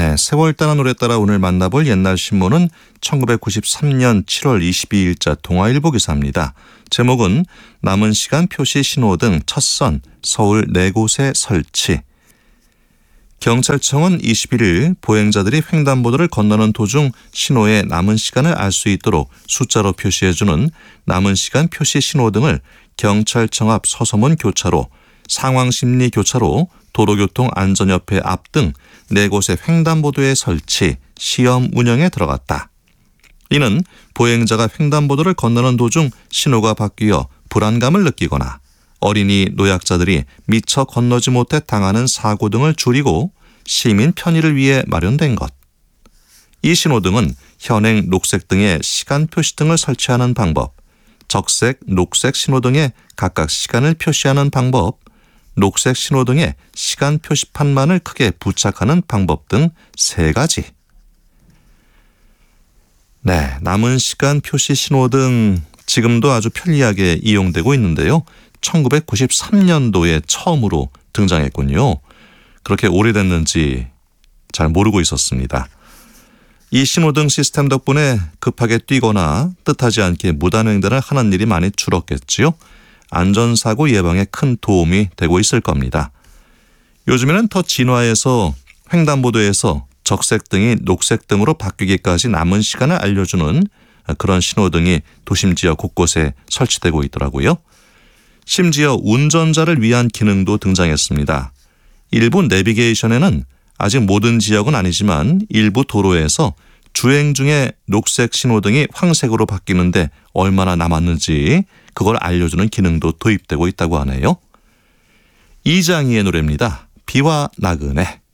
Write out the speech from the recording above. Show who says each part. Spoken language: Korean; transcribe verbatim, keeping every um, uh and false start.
Speaker 1: 네, 세월 따라 노래 따라 오늘 만나볼 옛날 신문은 천구백구십삼 년 칠월 이십이일자 동아일보 기사입니다. 제목은 남은 시간 표시 신호등 첫선 서울 네 곳에 설치. 경찰청은 이십일일 보행자들이 횡단보도를 건너는 도중 신호의 남은 시간을 알 수 있도록 숫자로 표시해주는 남은 시간 표시 신호등을 경찰청 앞 서서문 교차로, 상황심리 교차로, 도로교통안전협회 앞 등 네 곳의 횡단보도에 설치, 시험 운영에 들어갔다. 이는 보행자가 횡단보도를 건너는 도중 신호가 바뀌어 불안감을 느끼거나 어린이, 노약자들이 미처 건너지 못해 당하는 사고 등을 줄이고 시민 편의를 위해 마련된 것. 이 신호등은 현행 녹색 등에 시간 표시 등을 설치하는 방법, 적색, 녹색 신호등에 각각 시간을 표시하는 방법, 녹색 신호등에 시간 표시판만을 크게 부착하는 방법 등 세 가지. 네, 남은 시간 표시 신호등 지금도 아주 편리하게 이용되고 있는데요. 천구백구십삼 년도에 처음으로 등장했군요. 그렇게 오래됐는지 잘 모르고 있었습니다. 이 신호등 시스템 덕분에 급하게 뛰거나 뜻하지 않게 무단횡단을 하는 일이 많이 줄었겠지요. 안전사고 예방에 큰 도움이 되고 있을 겁니다. 요즘에는 더 진화해서 횡단보도에서 적색 등이 녹색 등으로 바뀌기까지 남은 시간을 알려주는 그런 신호등이 도심 지역 곳곳에 설치되고 있더라고요. 심지어 운전자를 위한 기능도 등장했습니다. 일부 내비게이션에는 아직 모든 지역은 아니지만 일부 도로에서 주행 중에 녹색 신호등이 황색으로 바뀌는데 얼마나 남았는지 그걸 알려주는 기능도 도입되고 있다고 하네요. 이장희의 노래입니다. 비와 나그네.